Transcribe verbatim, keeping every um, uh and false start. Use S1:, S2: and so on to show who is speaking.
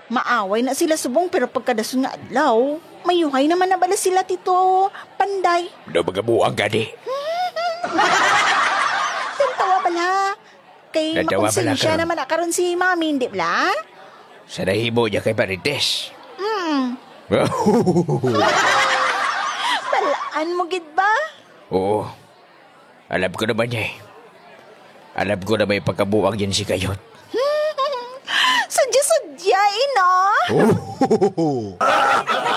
S1: Maaway na sila subong pero pagkadason nga adlaw, mayuhay naman na bala sila Tito Panday.
S2: Do magabuang ka di.
S1: Tantawa bala. Kay
S2: Tantawa bala
S1: makonsensya
S2: karon.
S1: naman na karon si Mami, hindi bala?
S2: Sa nahimo niya kay Marites.
S1: Hmm, balaan mo gid ba?
S2: Oo. Alam ko naman niya eh. Alam ko na may pagkabuang yan si Kayot.
S1: Sadya-sadya, ina.